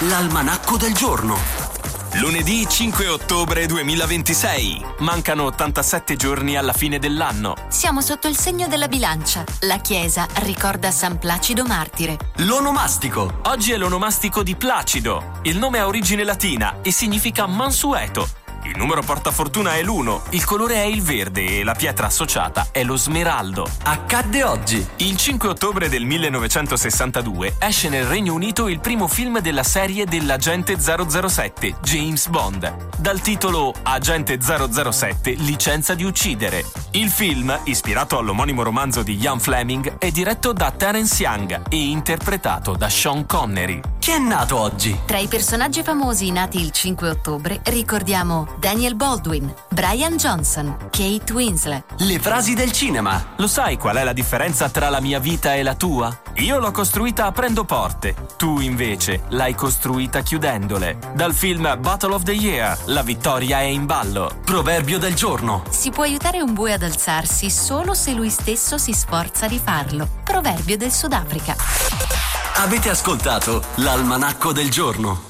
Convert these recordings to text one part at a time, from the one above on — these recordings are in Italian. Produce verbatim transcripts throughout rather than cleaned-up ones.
l'almanacco del giorno. Lunedì cinque ottobre duemilaventisei. Mancano ottantasette giorni alla fine dell'anno. Siamo sotto il segno della bilancia. La Chiesa ricorda San Placido martire. L'onomastico. Oggi è l'onomastico di Placido. Il nome ha origine latina e significa mansueto. Il numero portafortuna è l'uno, il colore è il verde e la pietra associata è lo smeraldo. Accadde oggi. Il cinque ottobre del millenovecentosessantadue esce nel Regno Unito il primo film della serie dell'Agente zero zero sette, James Bond, dal titolo Agente zero zero sette, licenza di uccidere. Il film, ispirato all'omonimo romanzo di Ian Fleming, è diretto da Terence Young e interpretato da Sean Connery. Chi è nato oggi? Tra i personaggi famosi nati il cinque ottobre ricordiamo Daniel Baldwin, Brian Johnson, Kate Winslet. Le frasi del cinema. Lo sai qual è la differenza tra la mia vita e la tua? Io l'ho costruita aprendo porte, tu invece l'hai costruita chiudendole. Dal film Battle of the Year, la vittoria è in ballo. Proverbio del giorno. Si può aiutare un bue ad alzarsi solo se lui stesso si sforza di farlo. Proverbio del Sudafrica. Avete ascoltato l'almanacco del giorno.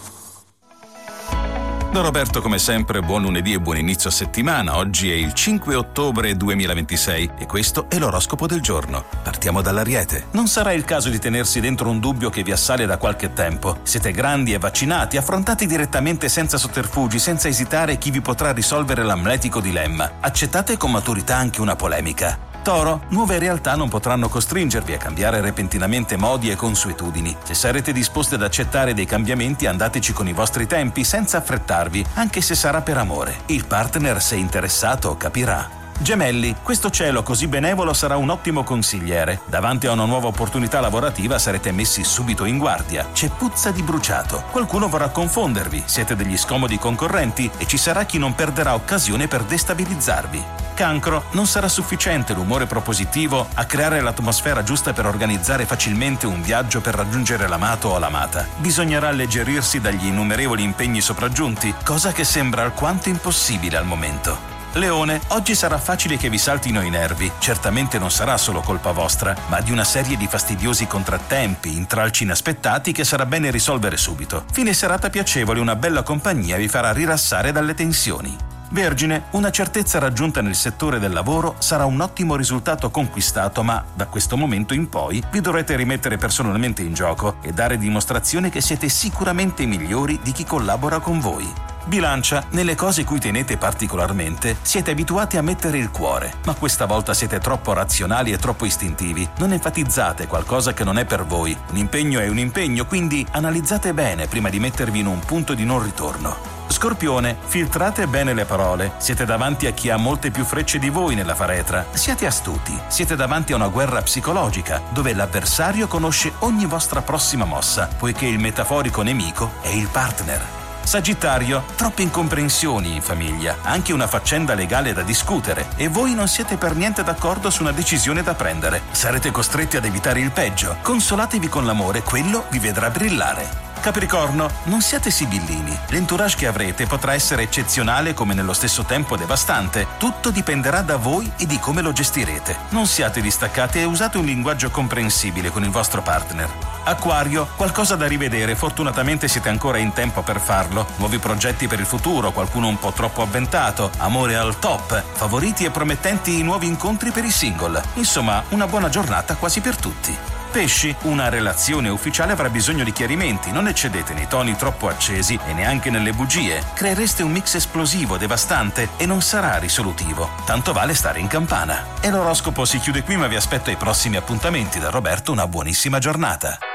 Da Roberto, come sempre, buon lunedì e buon inizio settimana. Oggi è il cinque ottobre duemilaventisei e questo è l'oroscopo del giorno. Partiamo dall'Ariete. Non sarà il caso di tenersi dentro un dubbio che vi assale da qualche tempo. Siete grandi e vaccinati, affrontate direttamente senza sotterfugi, senza esitare chi vi potrà risolvere l'amletico dilemma. Accettate con maturità anche una polemica. Toro, nuove realtà non potranno costringervi a cambiare repentinamente modi e consuetudini. Se sarete disposti ad accettare dei cambiamenti, andateci con i vostri tempi senza affrettarvi, anche se sarà per amore. Il partner, se interessato, capirà. Gemelli, questo cielo così benevolo sarà un ottimo consigliere. Davanti a una nuova opportunità lavorativa sarete messi subito in guardia. C'è puzza di bruciato. Qualcuno vorrà confondervi, siete degli scomodi concorrenti e ci sarà chi non perderà occasione per destabilizzarvi. Cancro, non sarà sufficiente l'umore propositivo a creare l'atmosfera giusta per organizzare facilmente un viaggio per raggiungere l'amato o l'amata. Bisognerà alleggerirsi dagli innumerevoli impegni sopraggiunti, cosa che sembra alquanto impossibile al momento. Leone, oggi sarà facile che vi saltino i nervi. Certamente non sarà solo colpa vostra, ma di una serie di fastidiosi contrattempi, intralci inaspettati che sarà bene risolvere subito. Fine serata piacevole, una bella compagnia vi farà rilassare dalle tensioni. Vergine, una certezza raggiunta nel settore del lavoro sarà un ottimo risultato conquistato, ma da questo momento in poi vi dovrete rimettere personalmente in gioco e dare dimostrazione che siete sicuramente migliori di chi collabora con voi. Bilancia, nelle cose cui tenete particolarmente siete abituati a mettere il cuore, ma questa volta siete troppo razionali e troppo istintivi. Non enfatizzate qualcosa che non è per voi. Un impegno è un impegno, quindi analizzate bene prima di mettervi in un punto di non ritorno. Scorpione, filtrate bene le parole. Siete davanti a chi ha molte più frecce di voi nella faretra. Siate astuti. Siete davanti a una guerra psicologica, dove l'avversario conosce ogni vostra prossima mossa, poiché il metaforico nemico è il partner. Sagittario, troppe incomprensioni in famiglia, anche una faccenda legale da discutere e voi non siete per niente d'accordo su una decisione da prendere. Sarete costretti ad evitare il peggio. Consolatevi con l'amore, quello vi vedrà brillare. Capricorno, non siate sibillini. L'entourage che avrete potrà essere eccezionale come nello stesso tempo devastante. Tutto dipenderà da voi e di come lo gestirete. Non siate distaccati e usate un linguaggio comprensibile con il vostro partner. Acquario, qualcosa da rivedere, fortunatamente siete ancora in tempo per farlo. Nuovi progetti per il futuro, qualcuno un po' troppo avventato, amore al top, favoriti e promettenti nuovi incontri per i single. Insomma, una buona giornata quasi per tutti. Pesci, una relazione ufficiale avrà bisogno di chiarimenti, non eccedete nei toni troppo accesi e neanche nelle bugie. Creereste un mix esplosivo, devastante e non sarà risolutivo. Tanto vale stare in campana. E l'oroscopo si chiude qui, ma vi aspetto ai prossimi appuntamenti. Da Roberto una buonissima giornata.